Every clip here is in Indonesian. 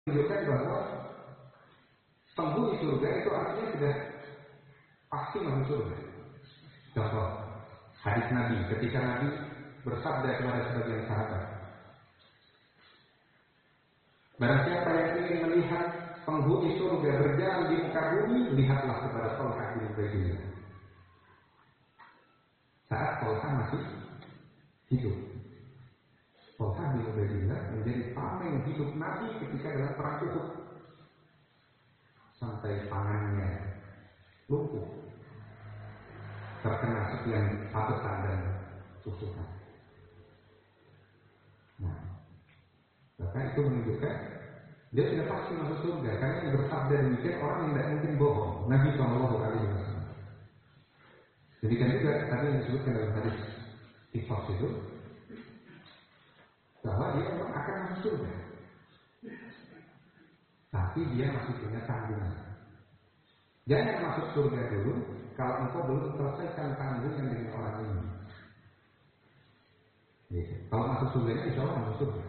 menunjukkan bahwa penghuni surga itu artinya sudah pasti masuk surga. Contoh hadis Nabi ketika Nabi bersabda kepada sebagian sahabat, barang siapa yang ingin melihat penghuni surga berjalan di muka bumi, lihatlah kepada Thalhah bin Ubaidillah. Saat Thalhah masih hidup, Thalhah bin Ubaidillah menjadi tameng hidup Nabi ketika dalam perang Uhud, sampai tangannya lumpuh terkena sekian sabetan dan tusukan. Nah, maka itu menunjukkan dia sudah pasti masuk surga, karena yang bersabda demikian orang yang tidak mungkin bohong. Nabi SAW. Demikian juga tadi yang disebutkan dalam hadis Qisas itu, bahwa dia memang akan masuk surga, tapi dia masih punya tanggungan. Jangan masuk surga dulu kalau engkau belum selesaikan tanggungan dengan orang ini. Gitu. Kalau masuk surga ini insya Allah masuk surga.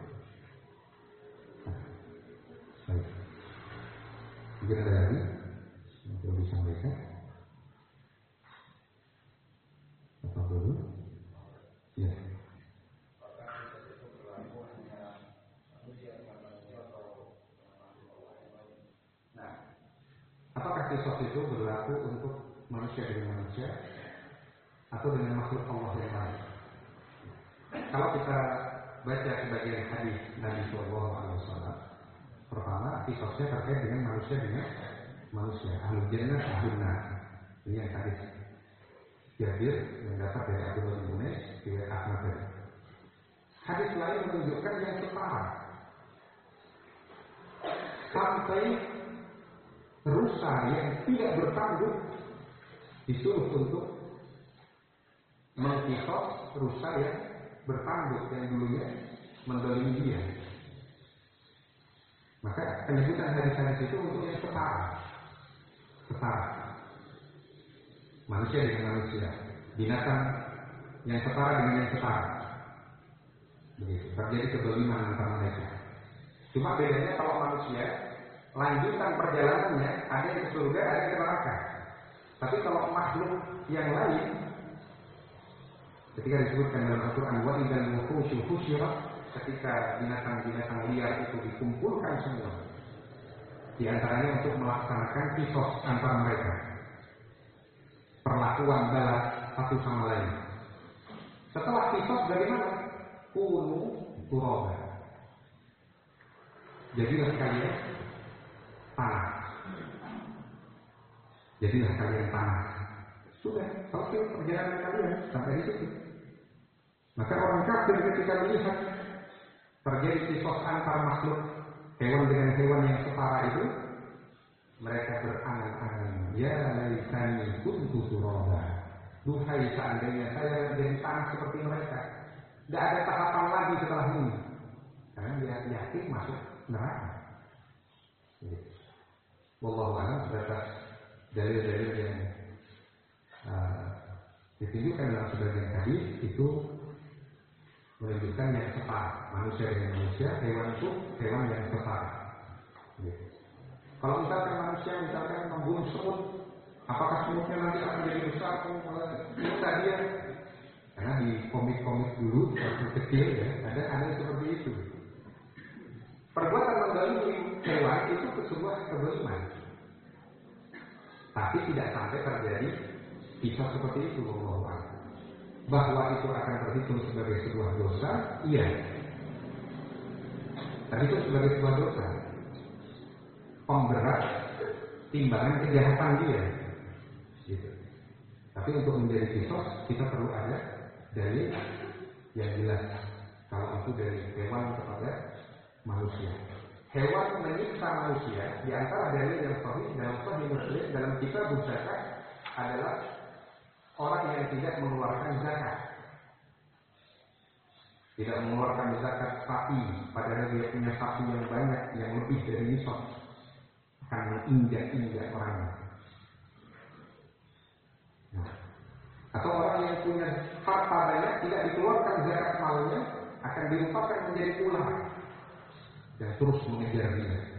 Baik. Mungkin ada lagi yang perlu disampaikan. Apa dulu? Ya. Nah, apakah qisas itu berlaku untuk manusia dengan manusia atau dengan makhluk Allah yang lain? Kalau kita baca sebagian hadis Nabi SAW, pertama qisasnya terkait dengan manusia ahlul jannah ahlun nar. Ini yang hadis Jabir yang dapat dari Abdullah bin Unais riwayat Ahmad tadi. Hadis lain menunjukkan yang setara, sampai rusa yang tidak bertanggung disuruh untuk mengkisos rusa yang bertanggung yang dulunya mendolimi dia. Maka penyebutan hadis-hadis itu untuk yang setara, manusia dengan manusia, binatang yang setara dengan yang setara. Begitu, terjadi kedoliman antara mereka. Cuma bedanya kalau manusia, lanjutan perjalanannya ada yang ke surga, ada yang ke neraka. Tapi kalau makhluk yang lain, ketika disebutkan dalam Al-Quran, wa idzal wuhusyu husyirat, ketika binatang-binatang liar itu dikumpulkan semua, di antaranya untuk melaksanakan qisas antara mereka, perlakuan balas satu sama lain. Setelah qisas bagaimana? Kunu turaba, jadilah kalian tanah. Jadilah kalian tanah. Sudah selesai perjalanan kalian sampai di situ. Maka orang kafir ketika melihat terjadi qisas antar makhluk hewan dengan hewan yang setara itu, mereka berangan-angan, ya laitani kuntu turaba, duhai seandainya saya menjadi tanah seperti mereka. Tidak ada tahapan lagi setelah ini, karena dia yakin masuk neraka. Wallahu a'lam. Sebatas dalil-dalil yang ditunjukkan dalam sebagian hadis itu menunjukkan yang setara, manusia dengan manusia, hewan itu hewan yang setara. Kalau misalkan manusia membunuh semut, apakah semutnya nanti akan jadi besar kita dia? Karena di komik-komik dulu waktu kecil ya ada seperti itu. Perbuatan menzalimi hewan itu sebuah kezaliman, tapi tidak sampai terjadi kisah seperti itu. Bahwa itu akan terhitung sebagai sebuah dosa, iya. Terhitung sebagai sebuah dosa, pemberat timbangan kejahatan dia. Gitu. Tapi untuk menjadi kisos kita perlu ada dalil yang jelas. Kalau itu dari hewan kepada manusia. Hewan menyiksa manusia, di antara dalil yang sahih dalam Sahih Muslim dalam kitab zakat adalah orang yang tidak mengeluarkan zakat. Tidak mengeluarkan zakat sapi, padahal dia punya sapi yang banyak, yang lebih dari nisab, akan menginjak-injak orangnya. Nah, atau orang yang punya harta banyak, tidak dikeluarkan zakat malnya, akan dirupakan menjadi ular dan terus mengejar dia.